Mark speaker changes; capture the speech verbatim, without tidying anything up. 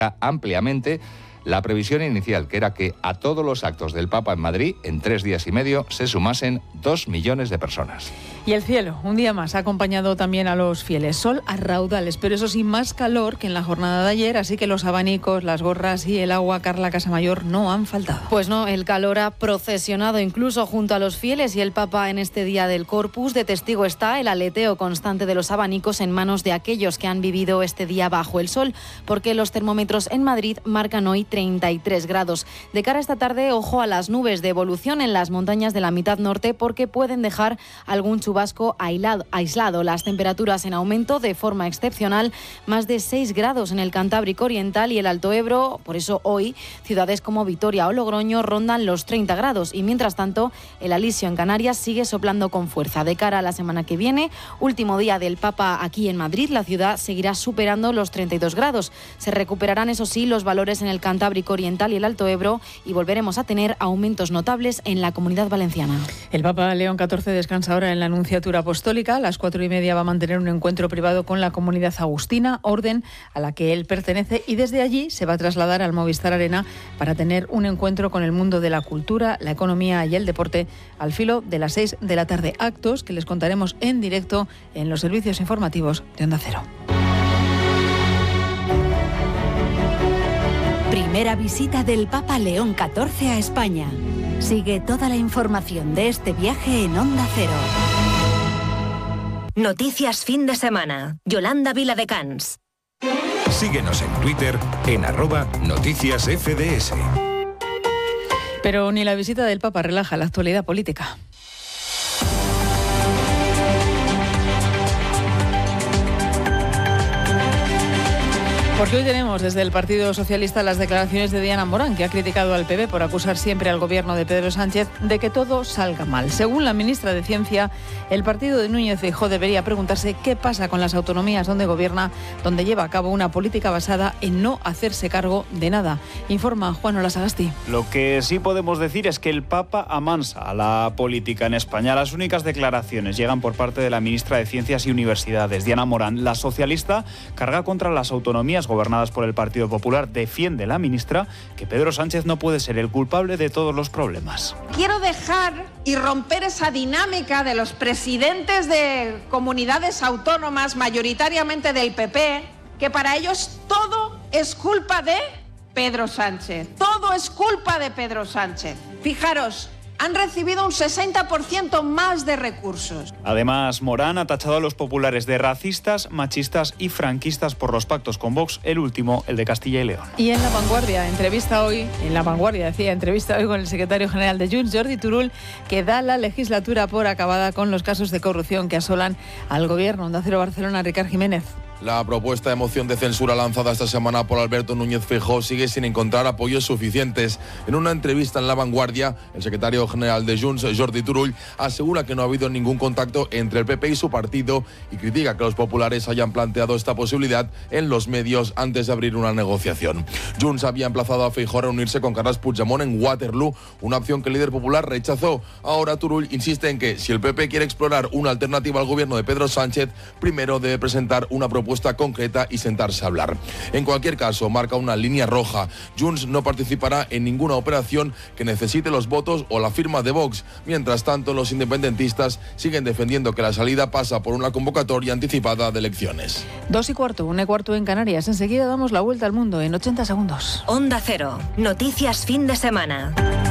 Speaker 1: ampliamente la previsión inicial, que era que a todos los actos del Papa en Madrid, en tres días y medio, se sumasen dos millones de personas.
Speaker 2: Y el cielo, un día más, ha acompañado también a los fieles. Sol a raudales, pero eso sí, más calor que en la jornada de ayer, así que los abanicos, las gorras y el agua, Carla Casamayor, no han faltado.
Speaker 3: Pues no, el calor ha procesionado incluso junto a los fieles y el Papa en este día del Corpus. De testigo está el aleteo constante de los abanicos en manos de aquellos que han vivido este día bajo el sol, porque los termómetros en Madrid marcan hoy treinta y tres grados. De cara a esta tarde, ojo a las nubes de evolución en las montañas de la mitad norte, porque pueden dejar algún chubasco aislado. Las temperaturas en aumento de forma excepcional, más de seis grados en el Cantábrico Oriental y el Alto Ebro. Por eso hoy ciudades como Vitoria o Logroño rondan los treinta grados y mientras tanto el alisio en Canarias sigue soplando con fuerza. De cara a la semana que viene, último día del Papa aquí en Madrid, la ciudad seguirá superando los treinta y dos grados. Se recuperarán, eso sí, los valores en el Cantábrico Oriental y el Alto Ebro y volveremos a tener aumentos notables en la Comunidad Valenciana.
Speaker 2: El Papa León catorce descansa ahora en la Nunciatura Apostólica. A las cuatro y media va a mantener un encuentro privado con la Comunidad Agustina, orden a la que él pertenece, y desde allí se va a trasladar al Movistar Arena para tener un encuentro con el mundo de la cultura, la economía y el deporte al filo de las seis de la tarde. Actos que les contaremos en directo en los servicios informativos de Onda Cero.
Speaker 4: Primera visita del Papa León catorce a España. Sigue toda la información de este viaje en Onda Cero.
Speaker 5: Noticias fin de semana. Yolanda Viladecans.
Speaker 6: Síguenos en Twitter en arroba noticias F D S.
Speaker 2: Pero ni la visita del Papa relaja la actualidad política. Porque hoy tenemos desde el Partido Socialista las declaraciones de Diana Morán, que ha criticado al P P por acusar siempre al gobierno de Pedro Sánchez de que todo salga mal. Según la ministra de Ciencia, el partido de Núñez Feijóo debería preguntarse qué pasa con las autonomías donde gobierna, donde lleva a cabo una política basada en no hacerse cargo de nada. Informa Juan Olasagasti.
Speaker 7: Lo que sí podemos decir es que el Papa amansa a la política en España. Las únicas declaraciones llegan por parte de la ministra de Ciencias y Universidades, Diana Morán. La socialista carga contra las autonomías gobernadas por el Partido Popular. Defiende la ministra que Pedro Sánchez no puede ser el culpable de todos los problemas.
Speaker 8: Quiero dejar y romper esa dinámica de los presidentes de comunidades autónomas, mayoritariamente del P P, que para ellos todo es culpa de Pedro Sánchez. Todo es culpa de Pedro Sánchez. Fijaros, han recibido un sesenta por ciento más de recursos.
Speaker 7: Además, Morán ha tachado a los populares de racistas, machistas y franquistas por los pactos con Vox, el último, el de Castilla y León.
Speaker 2: Y en La Vanguardia, entrevista hoy, en La Vanguardia decía, entrevista hoy con el secretario general de Junts, Jordi Turull, que da la legislatura por acabada con los casos de corrupción que asolan al gobierno. Onda Cero Barcelona, Ricard Jiménez.
Speaker 9: La propuesta de moción de censura lanzada esta semana por Alberto Núñez Feijóo sigue sin encontrar apoyos suficientes. En una entrevista en La Vanguardia, el secretario general de Junts, Jordi Turull, asegura que no ha habido ningún contacto entre el P P y su partido y critica que los populares hayan planteado esta posibilidad en los medios antes de abrir una negociación. Junts había emplazado a Feijóo a reunirse con Carles Puigdemont en Waterloo, una opción que el líder popular rechazó. Ahora Turull insiste en que si el P P quiere explorar una alternativa al gobierno de Pedro Sánchez, primero debe presentar una propuesta concreta y sentarse a hablar. En cualquier caso, marca una línea roja. Junts no participará en ninguna operación que necesite los votos o la firma de Vox. Mientras tanto, los independentistas siguen defendiendo que la salida pasa por una convocatoria anticipada de elecciones.
Speaker 2: Dos y cuarto, una y cuarto en Canarias. Enseguida damos la vuelta al mundo en ochenta segundos.
Speaker 5: Onda Cero. Noticias fin de semana.